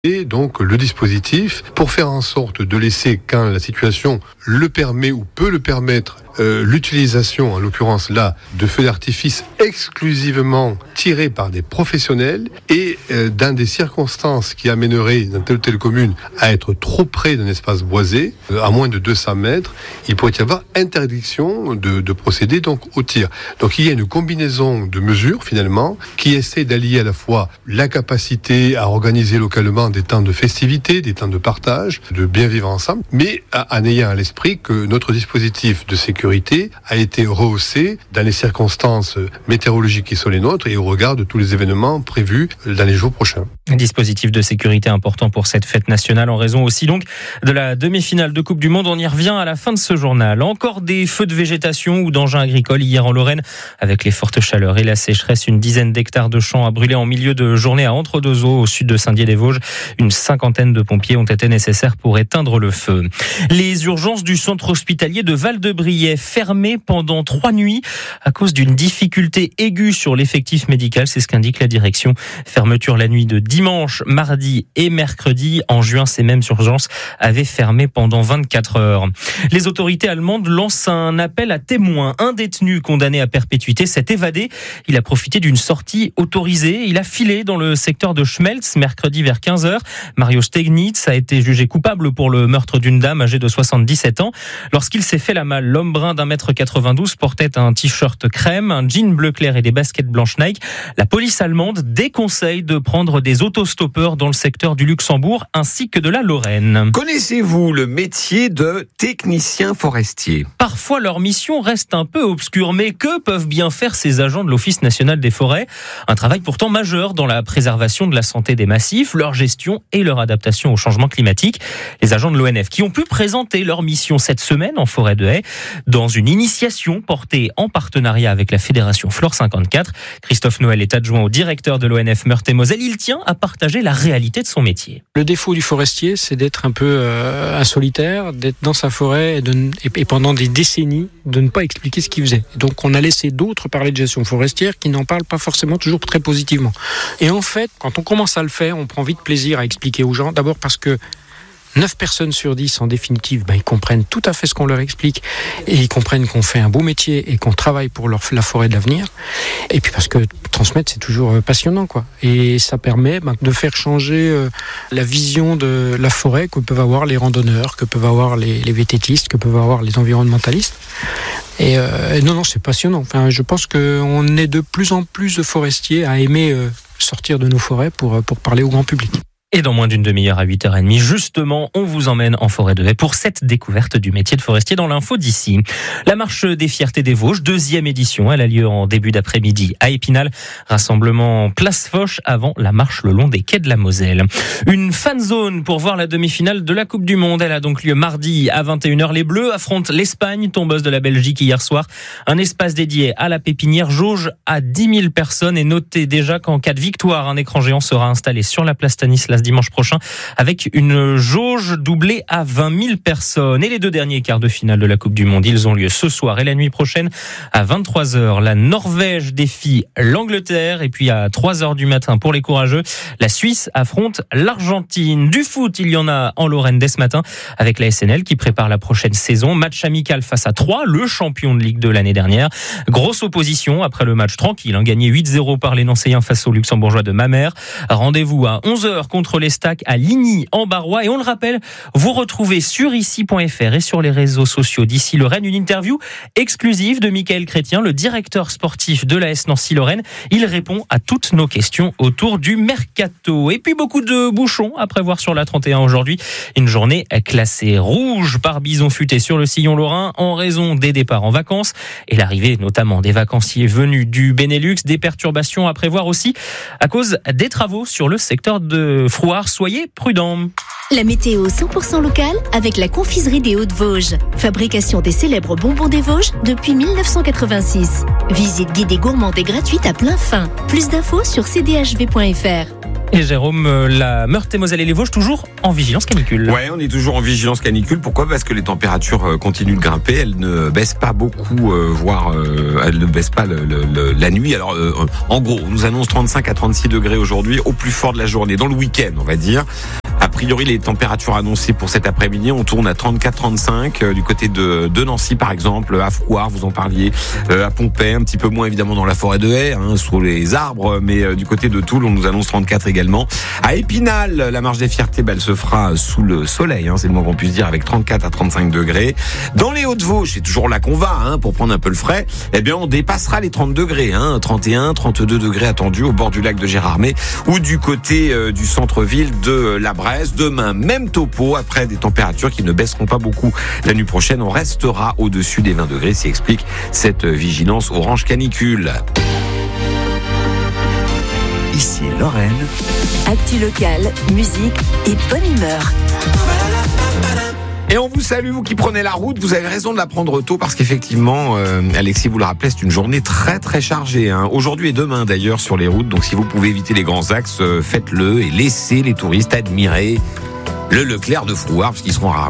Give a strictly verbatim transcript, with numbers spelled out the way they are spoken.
Et donc le dispositif pour faire en sorte de laisser, quand la situation le permet ou peut le permettre, euh, l'utilisation, en l'occurrence là, de feux d'artifice exclusivement tirés par des professionnels et euh, dans des circonstances qui amèneraient dans telle ou telle commune à être trop près d'un espace boisé, euh, à moins de deux cents mètres, il pourrait y avoir interdiction de, de procéder donc au tir. Donc il y a une combinaison de mesures finalement qui essaie d'allier à la fois la capacité à organiser localement des temps de festivité, des temps de partage, de bien vivre ensemble, mais en ayant à l'esprit que notre dispositif de sécurité a été rehaussé dans les circonstances météorologiques qui sont les nôtres et au regard de tous les événements prévus dans les jours prochains. Un dispositif de sécurité important pour cette fête nationale en raison aussi donc de la demi-finale de Coupe du Monde. On y revient à la fin de ce journal. Encore des feux de végétation ou d'engins agricoles hier en Lorraine avec les fortes chaleurs et la sécheresse. Une dizaine d'hectares de champs a brûlé en milieu de journée à Entre-deux-Eaux au sud de Saint-Dié-des-Vosges. Une cinquantaine de pompiers ont été nécessaires pour éteindre le feu. Les urgences du centre hospitalier de Val-de-Briey fermées pendant trois nuits à cause d'une difficulté aiguë sur l'effectif médical. C'est ce qu'indique la direction. Fermeture la nuit de dimanche, mardi et mercredi. En juin, ces mêmes urgences avaient fermé pendant vingt-quatre heures. Les autorités allemandes lancent un appel à témoins. Un détenu condamné à perpétuité s'est évadé. Il a profité d'une sortie autorisée. Il a filé dans le secteur de Schmelz mercredi vers quinze heures. Mario Stegnitz a été jugé coupable pour le meurtre d'une dame âgée de soixante-dix-sept ans. Lorsqu'il s'est fait la malle, l'homme brun d'un mètre quatre-vingt-douze portait un t-shirt crème, un jean bleu clair et des baskets blanches Nike. La police allemande déconseille de prendre des autostoppeurs dans le secteur du Luxembourg ainsi que de la Lorraine. Connaissez-vous le métier de technicien forestier ? Parfois, leur mission reste un peu obscure, mais que peuvent bien faire ces agents de l'Office national des forêts ? Un travail pourtant majeur dans la préservation de la santé des massifs, leur gestion et leur adaptation au changement climatique. Les agents de l'O N F qui ont pu présenter leur mission cette semaine en forêt de Haye dans une initiation portée en partenariat avec la Fédération Flore cinquante-quatre. Christophe Noël est adjoint au directeur de l'O N F Meurthe-et-Moselle. Il tient à partager la réalité de son métier. Le défaut du forestier, c'est d'être un peu euh, un solitaire, d'être dans sa forêt et, de, et, et pendant des décennies de ne pas expliquer ce qu'il faisait. Donc on a laissé d'autres parler de gestion forestière qui n'en parlent pas forcément toujours très positivement. Et en fait, quand on commence à le faire, on prend vite plaisir à expliquer aux gens. D'abord parce que neuf personnes sur dix, en définitive, ben, ils comprennent tout à fait ce qu'on leur explique et ils comprennent qu'on fait un beau métier et qu'on travaille pour leur, la forêt de l'avenir. Et puis parce que transmettre, c'est toujours passionnant, quoi. Et ça permet ben, de faire changer euh, la vision de la forêt que peuvent avoir les randonneurs, que peuvent avoir les, les vététistes, que peuvent avoir les environnementalistes. Et euh, non, non, c'est passionnant. Enfin, je pense qu'on est de plus en plus de forestiers à aimer euh, sortir de nos forêts pour, pour parler au grand public. Et dans moins d'une demi-heure à huit heures trente, justement, on vous emmène en forêt de Haye pour cette découverte du métier de forestier dans l'info d'ici. La marche des fiertés des Vosges, deuxième édition, elle a lieu en début d'après-midi à Épinal. Rassemblement Place Foch avant la marche le long des quais de la Moselle. Une fan zone pour voir la demi-finale de la Coupe du Monde. Elle a donc lieu mardi à vingt et une heures. Les Bleus affrontent l'Espagne, tombeuse de la Belgique hier soir. Un espace dédié à la pépinière, jauge à dix mille personnes et notez déjà qu'en cas de victoire, un écran géant sera installé sur la place Stanislas dimanche prochain avec une jauge doublée à vingt mille personnes. Et les deux derniers quarts de finale de la Coupe du Monde, ils ont lieu ce soir et la nuit prochaine à vingt-trois heures. La Norvège défie l'Angleterre et puis à trois heures du matin pour les courageux, la Suisse affronte l'Argentine. Du foot, il y en a en Lorraine dès ce matin avec la S N L qui prépare la prochaine saison. Match amical face à Troyes, le champion de Ligue deux l'année dernière. Grosse opposition après le match tranquille, hein, gagné huit zéro par les Nancéens face aux Luxembourgeois de Mamers. Rendez-vous à onze heures contre les Stacks à Ligny en Barrois. Et on le rappelle, vous retrouvez sur ici point f r et sur les réseaux sociaux d'Ici Lorraine une interview exclusive de Michael Chrétien, le directeur sportif de l'A S Nancy Lorraine. Il répond à toutes nos questions autour du mercato. Et puis beaucoup de bouchons à prévoir sur la trente et un aujourd'hui. Une journée classée rouge par Bison Futé sur le sillon lorrain en raison des départs en vacances et l'arrivée notamment des vacanciers venus du Benelux. Des perturbations à prévoir aussi à cause des travaux sur le secteur de Frouard. Soyez prudents. La météo cent pour cent locale avec la confiserie des Hauts-de-Vosges. Fabrication des célèbres bonbons des Vosges depuis mille neuf cent quatre-vingt-six. Visite guidée gourmande et gratuite à plein fin. Plus d'infos sur c d h v point f r. Et Jérôme, la Meurthe-et-Moselle et les Vosges toujours en vigilance canicule. Ouais, on est toujours en vigilance canicule. Pourquoi ? Parce que les températures continuent de grimper. Elles ne baissent pas beaucoup, euh, voire euh, elles ne baissent pas le, le, le, la nuit. Alors, euh, en gros, on nous annonce trente-cinq à trente-six degrés aujourd'hui, au plus fort de la journée, dans le week-end, on va dire. A priori, les températures annoncées pour cet après-midi, on tourne à trente-quatre trente-cinq euh, du côté de, de Nancy, par exemple, à Frouard, vous en parliez, euh, à Pompey, un petit peu moins évidemment dans la forêt de Haye, hein, sous les arbres, mais euh, du côté de Toul, on nous annonce trente-quatre également. À Épinal, la marche des fiertés, bah, elle se fera sous le soleil, hein, c'est le moins qu'on puisse dire, avec trente-quatre à trente-cinq degrés. Dans les Hauts-de-Vosges, c'est toujours là qu'on va, hein, pour prendre un peu le frais, eh bien, on dépassera les trente degrés, hein, trente et un, trente-deux degrés attendus au bord du lac de Gérardmer ou du côté euh, du centre-ville de la Bresse. Demain, même topo, après des températures qui ne baisseront pas beaucoup la nuit prochaine. On restera au-dessus des vingt degrés, s'y explique cette vigilance orange canicule. Ici Lorraine. Actu locale, musique et bonne humeur. Et on vous salue, vous qui prenez la route. Vous avez raison de la prendre tôt parce qu'effectivement, euh, Alexis vous le rappelait, c'est une journée très très chargée, hein. Aujourd'hui et demain d'ailleurs sur les routes. Donc si vous pouvez éviter les grands axes, euh, faites-le et laissez les touristes admirer le Leclerc de Frouard parce qu'ils seront rarement